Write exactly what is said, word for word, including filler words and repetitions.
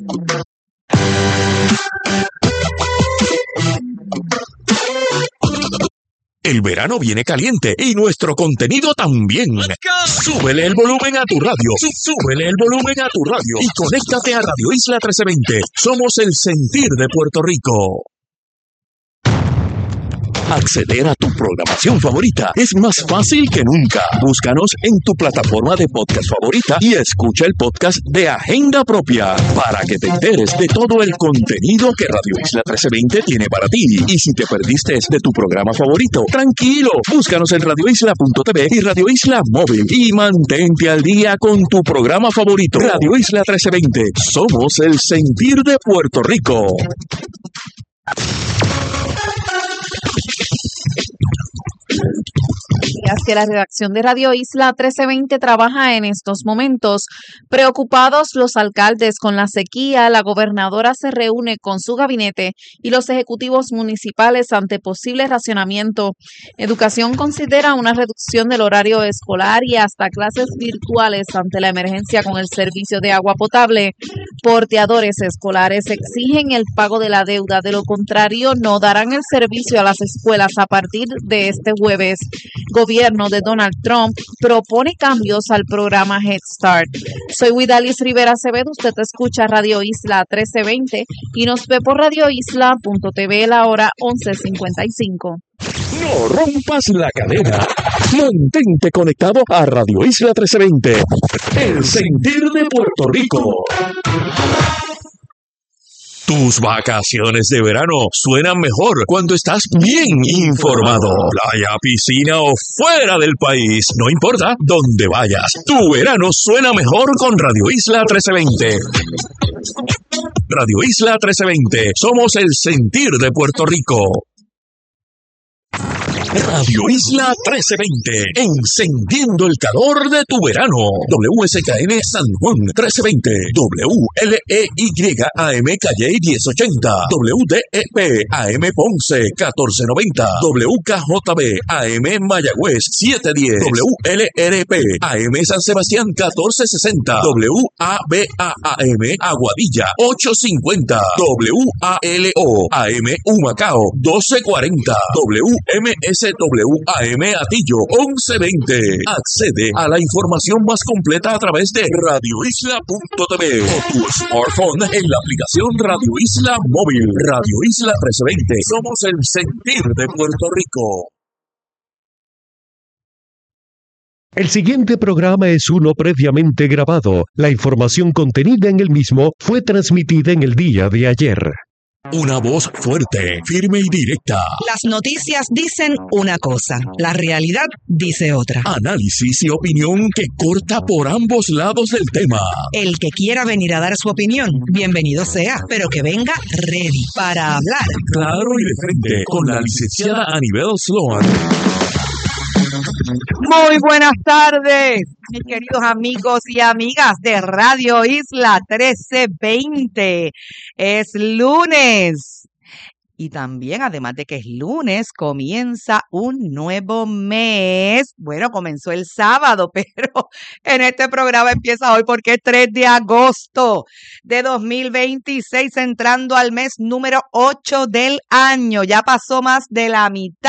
El verano viene caliente y nuestro contenido también. Súbele el volumen a tu radio. Súbele el volumen a tu radio y conéctate a Radio Isla trece veinte. Somos el sentir de Puerto Rico. Acceder a tu programación favorita es más fácil que nunca. Búscanos en tu plataforma de podcast favorita y escucha el podcast de Agenda Propia para que te enteres de todo el contenido que Radio Isla trece veinte tiene para ti. Y si te perdiste de tu programa favorito, tranquilo, búscanos en radio isla punto t v y Radio Isla Móvil y mantente al día con tu programa favorito. Radio Isla trece veinte, somos el sentir de Puerto Rico. Que la redacción de Radio Isla trece veinte trabaja en estos momentos. Preocupados los alcaldes con la sequía, la gobernadora se reúne con su gabinete y los ejecutivos municipales ante posible racionamiento. Educación considera una reducción del horario escolar y hasta clases virtuales ante la emergencia con el servicio de agua potable. Porteadores escolares exigen el pago de la deuda, de lo contrario no darán el servicio a las escuelas a partir de este jueves. Gobierno de Donald Trump propone cambios al programa Head Start. Soy Widalis Rivera Acevedo, usted escucha Radio Isla trece veinte y nos ve por radio isla punto t v la hora once cincuenta y cinco. No rompas la cadena. Mantente conectado a Radio Isla trece veinte, el sentir de Puerto Rico. Tus vacaciones de verano suenan mejor cuando estás bien informado. Playa, piscina o fuera del país, no importa dónde vayas. Tu verano suena mejor con Radio Isla trece veinte. Radio Isla trece veinte, somos el sentir de Puerto Rico. Radio Isla trece veinte, encendiendo el calor de tu verano. W S K N San Juan trece veinte, W L E Y A M Calle diez ochenta, W D E P A M Ponce catorce noventa, W K J B A M Mayagüez setecientos diez, W L R P A M San Sebastián catorce sesenta, W A B A A M Aguadilla ochocientos cincuenta, W A L O A M Humacao doce cuarenta, W M S W A M Atillo once veinte. Accede a la información más completa a través de radio isla punto t v o tu smartphone en la aplicación Radio Isla Móvil. Radio Isla trece veinte. Somos el sentir de Puerto Rico. El siguiente programa es uno previamente grabado. La información contenida en el mismo fue transmitida en el día de ayer. Una voz fuerte, firme y directa. Las noticias dicen una cosa, la realidad dice otra. Análisis y opinión que corta por ambos lados del tema. El que quiera venir a dar su opinión, bienvenido sea, pero que venga ready para hablar. Claro y de frente, con la licenciada Anibel Sloan. Muy buenas tardes, mis queridos amigos y amigas de Radio Isla trece veinte. Es lunes y también, además de que es lunes, comienza un nuevo mes. Bueno, comenzó el sábado, pero en este programa empieza hoy porque es tres de agosto de dos mil veintiséis, entrando al mes número ocho del año. Ya pasó más de la mitad